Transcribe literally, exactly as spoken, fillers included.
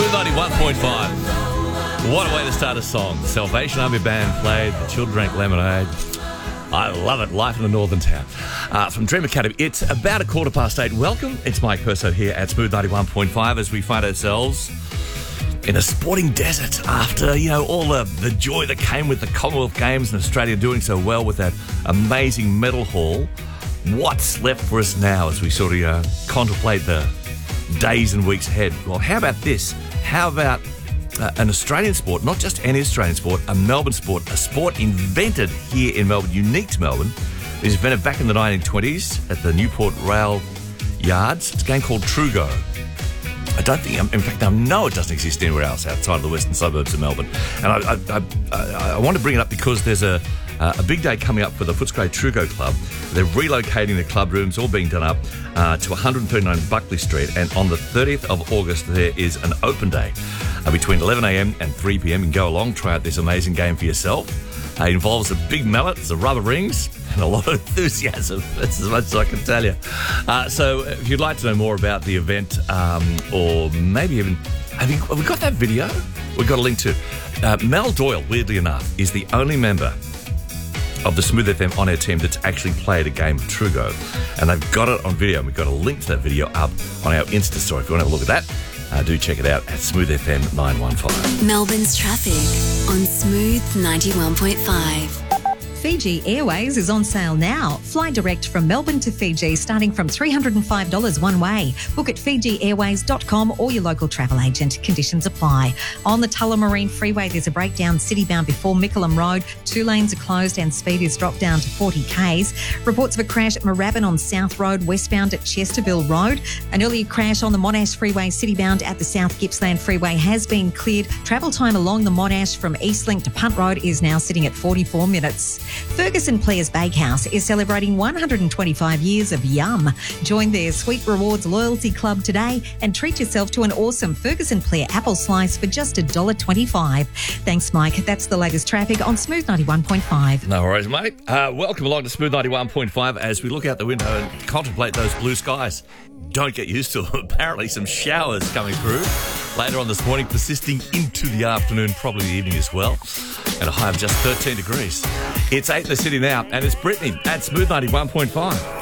Smooth ninety-one point five. What a way to start a song. Salvation Army Band played, the children drank lemonade. I love it. Life in a northern town. Uh, from Dream Academy, it's about a quarter past eight. Welcome. It's Mike Perso here at Smooth ninety-one point five as we find ourselves in a sporting desert after, you know, all the, the joy that came with the Commonwealth Games and Australia doing so well with that amazing medal haul. What's left for us now as we sort of uh, contemplate the days and weeks ahead? Well, how about this? How about uh, an Australian sport, not just any Australian sport, a Melbourne sport, a sport invented here in Melbourne, unique to Melbourne. It was invented back in the nineteen twenties at the Newport Rail Yards. It's a game called Trugo. I don't think, in fact, I know it doesn't exist anywhere else outside of the western suburbs of Melbourne. And I, I, I, I want to bring it up because there's a Uh, a big day coming up for the Footscray Trugo Club. They're relocating the club rooms, all being done up uh, to one thirty-nine Buckley Street. And on the thirtieth of August, there is an open day uh, between eleven a.m. and three p.m. You can go along, try out this amazing game for yourself. Uh, it involves a big mallet, some rubber rings, and a lot of enthusiasm. That's as much as I can tell you. Uh, so if you'd like to know more about the event, um, or maybe even, have, you, have we got that video? We've got a link to uh, Mel Doyle, weirdly enough, is the only member of the Smooth F M on-air team that's actually played a game of Trugo. And they've got it on video, and we've got a link to that video up on our Insta story. If you want to have a look at that, uh, do check it out at Smooth F M nine one five. Melbourne's traffic on Smooth ninety-one point five. Fiji Airways is on sale now. Fly direct from Melbourne to Fiji starting from three hundred five dollars one way. Book at fiji airways dot com or your local travel agent. Conditions apply. On the Tullamarine Freeway, there's a breakdown city-bound before Mickleham Road. Two lanes are closed and speed is dropped down to forty kays. Reports of a crash at Moorabbin on South Road, westbound at Chesterville Road. An earlier crash on the Monash Freeway, city-bound at the South Gippsland Freeway has been cleared. Travel time along the Monash from Eastlink to Punt Road is now sitting at forty-four minutes. Ferguson Players Bakehouse is celebrating one hundred twenty-five years of yum. Join their Sweet Rewards Loyalty Club today and treat yourself to an awesome Ferguson Player apple slice for just one dollar twenty-five. Thanks, Mike. That's the latest traffic on Smooth ninety-one point five. No worries, mate. Uh, welcome along to Smooth ninety-one point five as we look out the window and contemplate those blue skies. Don't get used to them. Apparently some showers coming through later on this morning, persisting into the afternoon, probably the evening as well, and a high of just thirteen degrees. It's eight in the city now, and it's Brittany at Smooth ninety-one point five.